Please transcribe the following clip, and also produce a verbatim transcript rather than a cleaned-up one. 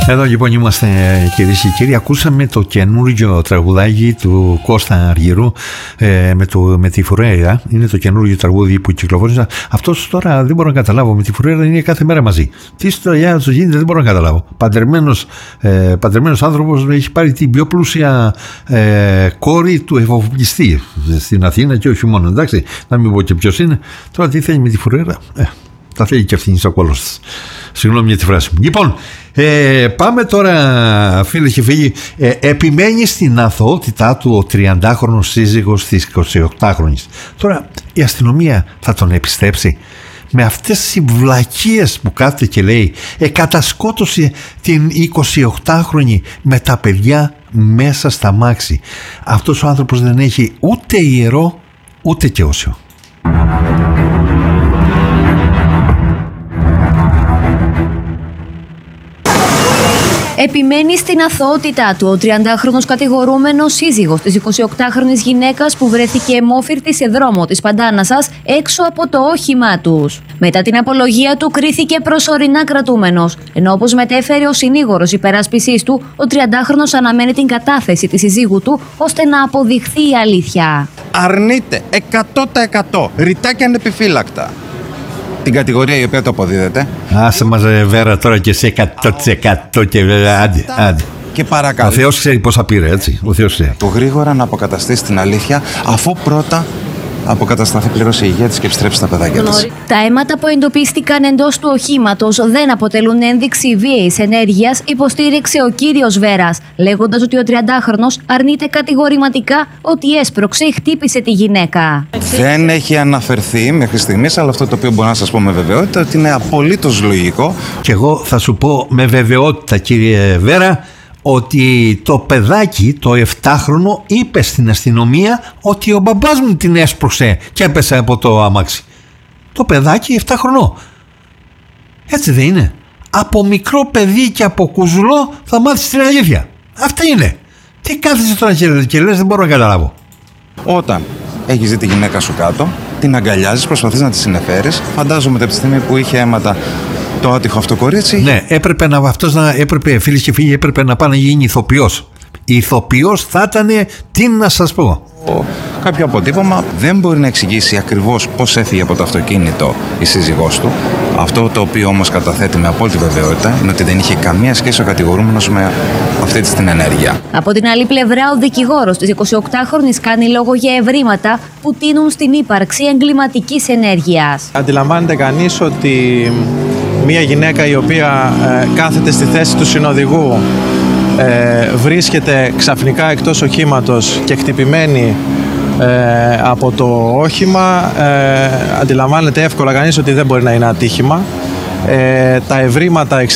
Εδώ λοιπόν είμαστε, κυρίες και κύριοι. Ακούσαμε το καινούργιο τραγουδάκι του Κώστα Αργυρού ε, με, το, με τη Φουρέρα. Είναι το καινούργιο τραγούδι που κυκλοφόρησε. Αυτός τώρα δεν μπορώ να καταλάβω. Με τη Φουρέρα είναι κάθε μέρα μαζί. Τι στο γεια του γίνεται δεν μπορώ να καταλάβω. Παντρεμένος, ε, παντρεμένος άνθρωπος, έχει πάρει την πιο πλούσια ε, κόρη του εφοπλιστή στην Αθήνα και όχι μόνο. Εντάξει, να μην πω και ποιος είναι. Τώρα τι θέλει με τη Φουρέρα. Ε, τα θέλει και αυτήν στο κόλος της. Συγγνώμη για τη φράση μου. Λοιπόν, ε, πάμε τώρα, φίλε και φίλοι. Ε, επιμένει στην αθωότητά του ο τριαντάχρονος σύζυγος της εικοσιοκτάχρονης. Τώρα η αστυνομία θα τον επιστρέψει με αυτές τις βλακίες που κάθεται και λέει ε, κατασκότωσε την εικοσιοκτάχρονη με τα παιδιά μέσα στα μάξι. Αυτός ο άνθρωπος δεν έχει ούτε ιερό ούτε και όσιο. Επιμένει στην αθωότητά του ο τριαντάχρονος κατηγορούμενος σύζυγος της εικοσιοκτάχρονης γυναίκας που βρέθηκε αιμόφυρτη σε δρόμο της Παντάνασας έξω από το όχημά τους. Μετά την απολογία του κρίθηκε προσωρινά κρατούμενος, ενώ όπως μετέφερε ο συνήγορος υπεράσπισης του, ο τριαντάχρονος αναμένει την κατάθεση της συζύγου του ώστε να αποδειχθεί η αλήθεια. Αρνείται εκατό τοις εκατό ρητά και ανεπιφύλακτα την κατηγορία η οποία το αποδίδεται. Άσε μας Βέρα τώρα και σε εκατό τοις εκατό και άντε, άντε. Και παρακαλώ. Ο Θεός ξέρει πόσα πήρε, έτσι. Ο Θεός ξέρει. Το γρήγορα να αποκαταστήσει την αλήθεια, αφού πρώτα αποκατασταθεί πλήρως η υγεία της και επιστρέψει στα παιδάκια της. Τα αίματα που εντοπίστηκαν εντός του οχήματος δεν αποτελούν ένδειξη βίαιης ενέργειας, υποστήριξε ο κύριος Βέρας, λέγοντας ότι ο τριαντάχρονος αρνείται κατηγορηματικά ότι έσπρωξε ή χτύπησε τη γυναίκα. Δεν έχει αναφερθεί μέχρι στιγμής, αλλά αυτό το οποίο μπορώ να σας πω με βεβαιότητα ότι είναι απολύτως λογικό. Και εγώ θα σου πω με βεβαιότητα, κύριε Βέρα, ότι το παιδάκι, το εφτάχρονο, είπε στην αστυνομία ότι ο μπαμπάς μου την έσπρωξε και έπεσε από το αμάξι. Το παιδάκι εφτάχρονο. Έτσι δεν είναι? Από μικρό παιδί και από κουζουλό θα μάθεις την αλήθεια. Αυτά είναι. Τι κάθεσαι τώρα και λες, δεν μπορώ να καταλάβω. Όταν έχεις δει τη γυναίκα σου κάτω, την αγκαλιάζεις, προσπαθείς να τη συνεφέρεις. Φαντάζομαι ότι από τη στιγμή που είχε αίματα το άτυχο αυτό κορίτσι. Ναι, έπρεπε να, αυτός να, έπρεπε, φίλες και φίλοι, έπρεπε να πάει να γίνει ηθοποιός. Η ηθοποιός θα ήταν, τι να σας πω. Κάποιο αποτύπωμα δεν μπορεί να εξηγήσει ακριβώς πώς έφυγε από το αυτοκίνητο η σύζυγός του. Αυτό το οποίο όμως καταθέτει με απόλυτη βεβαιότητα είναι ότι δεν είχε καμία σχέση ο κατηγορούμενος με αυτή την ενέργεια. Από την άλλη πλευρά, ο δικηγόρος της εικοσιοκτάχρονης κάνει λόγο για ευρήματα που τείνουν στην ύπαρξη εγκληματικής ενέργειας. Αντιλαμβάνεται κανείς ότι μια γυναίκα η οποία ε, κάθεται στη θέση του συνοδηγού ε, βρίσκεται ξαφνικά εκτός οχήματος και χτυπημένη ε, από το όχημα, ε, αντιλαμβάνεται εύκολα κανείς ότι δεν μπορεί να είναι ατύχημα. Ε, τα ευρήματα